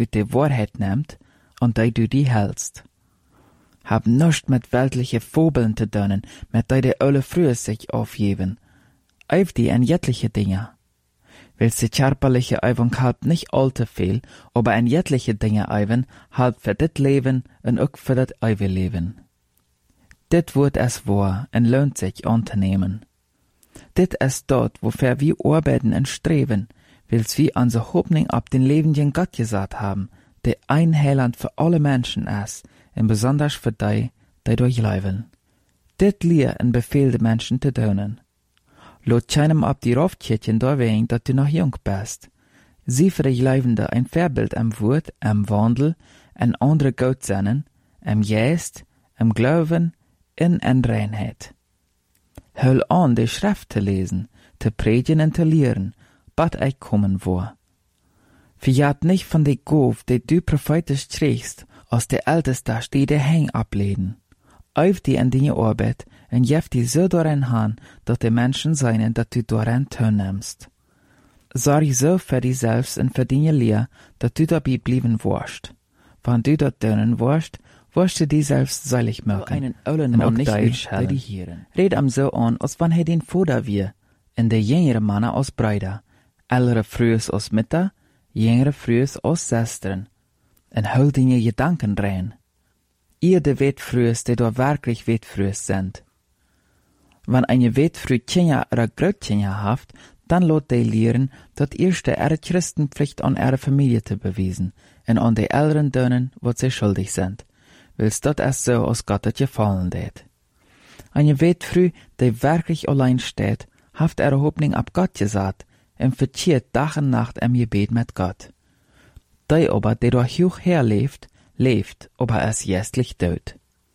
ut de Wahrheit nimmt und du die hältst. Hab nischt mit weltliche Fobeln zu tun, mit de alle früher sich aufgeben. Auf die an jetliche Dinge. Willst die körperliche Eivung halb nicht allzu viel, aber an jetliche Dinge eiven halb für dit Leben und auch für das ewige Leben. Dit wird es wahr und lohnt sich anzunehmen. Dit ist dort, wofür wir arbeiten und streben, willst wir unsere Hoffnung ab den lebenden Gott gesagt haben, der ein Heiland für alle Menschen ist, und besonders für die durchleben. Dit lehr und befehl de Menschen zu tun. Lot keinem ab die Raufkirchen da wegen, dass du noch jung bist. Sie für die Leibende ein Vorbild am Wort, am Wandel, an andere Gott sennen, am Geist, am Glauben, in Reinheit. Hör an, die Schrift zu lesen, zu predigen und zu lehren, bat ich kommen vor. Verjat nicht von de Gof, die du prophetisch trägst, aus der Älteste die de Häng ableden. Auf die an deine Arbeit, und jef die so darin han, dass die Menschen seien, dass du darin teilnimmst. Sorg so für dich selbst und für deine Lehr, dass du dabei blieben wirst. Wenn du dort tun wirst du dich selbst seilig machen. Einen ollen und Mann auch nicht dich, will die hören. Red am so an, als wann er den Vater wir, und der jüngere Mann aus Brüder, ältere frühes aus Mütter, jüngere frühes aus Schwestern, und hol deine Gedanken rein. Ihr de Wetfrühes, die da wirklich Wetfrühes sind. Wenn eine Wetfrü Kinder oder Großkinder haft, dann lot die lehren, dat erste ihre Christenpflicht an ihre Familie zu bewiesen, und an die Älteren dönen, wat sie schuldig sind, willst dat es so aus Gott het gefallen det. Eine Wetfrü, die wirklich allein steht, haft ihre Hoffnung ab Gott gesagt, und verziert Tag und Nacht im Gebet mit Gott. Die aber, die da hoch herlebt, lebt, aber es jästlich död.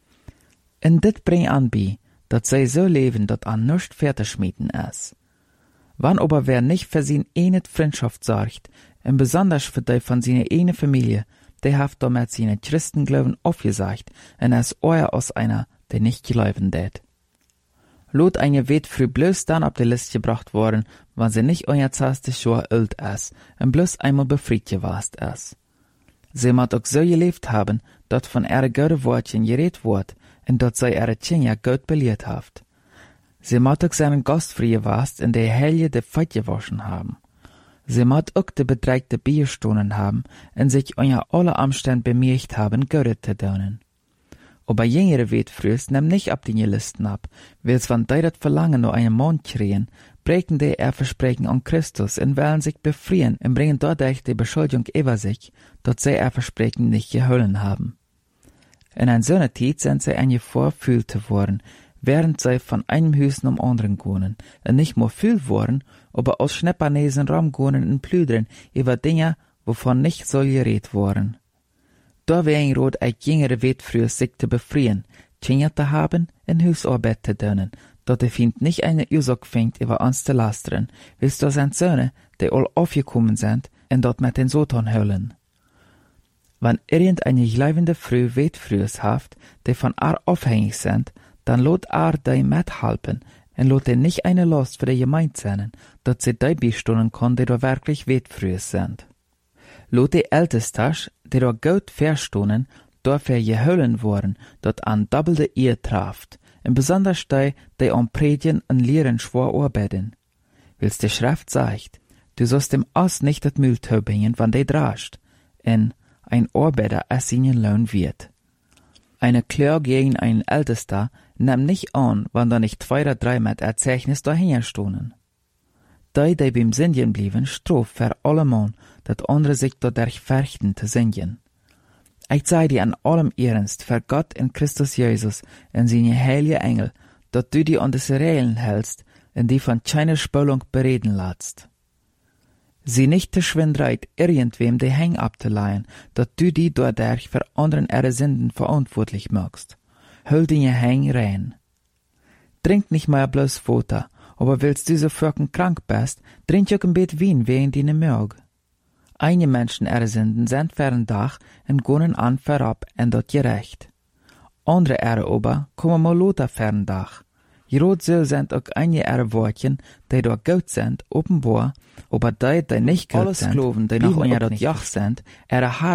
Und dit bringt an bei, dat sie so leben, dat an nichts fertig schmieden ist. Wann aber wer nicht für sin eine Freundschaft sorgt, und besonders für die von seiner eine Familie, der haft damit seine Christenglauben aufgesagt, und es euer aus einer, der nicht glauben det. Lot eine Wetfrü bloß dann auf die Liste gebracht worden, wann sie nicht euer 20 Jahre alt ist, und bloß einmal befreit gewesen ist. Sie mat auch so gelebt haben, dat von ihre gute Wortchen geredet wird, und dat sie ihre Kinder gut belehrt haft. Sie mat auch seinen Gastfreie wast, in der Helge de Fett gewaschen haben. Sie mat auch de bedreigte Bierstunden haben, und sich unter alle Umstände bemerkt haben, Gott zu tun. Aber jüngere Wetfrüs nehmen nicht ab die Listen ab, weil's wann die dat Verlangen nur einen Mond kriegen, brechen die ihr Versprechen an Christus und wollen sich befreien und bringen dadurch die Beschuldigung über sich, dass sie ihr Versprechen nicht gehalten haben. In einer solchen Zeit sind sie eine Vorfühlte worden, während sie von einem Haus zum anderen gehen, und nicht nur viel worden, aber aus Schneppernesen rumgehen und plüdern über Dinge, wovon nicht soll geredet worden. Da wäre rot ein jüngere Wetfrühe sich zu befreien, Kinder zu haben und Hausarbeit zu tun, dat der Find nicht eine Ursache fängt, über uns zu lastern, willst du sind Söhne, die all aufgekommen sind, und dort mit den Soton höllen. Wenn irgendeine gleibende Früh Wetfrühes haft, die von ar abhängig sind, dann lot ar die mithalten, und lot die nicht eine Last für die Gemeinde sein, dat sie die bestunden kann, die da wirklich Wetfrühes sind. Lot die Ältestas, die da gut verstunden, dafür gehöllen worden, dat an doppelte Ehe traft, und besonders die am Predigen und Lehren schwor arbeiten. Willst die Schrift sagt, du sollst dem Ass nicht das Müll bringen, wann die drascht, und ein Arbeiter es seinen Lohn wird. Eine Klär gegen einen Ältester nimmt nicht an, wann da nicht 2 oder 3 mit Erzeichnis dahinter stohnen. Die beim Singen blieben, strof für alle Mann, dat andere sich dadurch fürchten zu singen. Ich sei dir an allem Ernst für Gott in Christus Jesus und seine heilige Engel, dat du die an des Regeln hältst und die von keiner Spülung bereden lässt. Sie nicht zu schwindreit, irgendwem die Häng abzuleihen, dat du die dadurch für anderen ihre Sünden verantwortlich machst. Hol deine Häng rein. Trink nicht mehr bloß Futter, aber willst du so fürken krank bist, trink auch ein Bett Wein wegen deine Mög. Einige Menschen ihre Sünden sind für ein Dach und gehen an verab und dort gerecht. Andere ihre aber kommen mal lauter für ein Dach. Gerot so sind auch einige ihre Wortchen, die dort gut sind, offenbar, aber die nicht gut sind, die noch unter dort Jach sind, ihre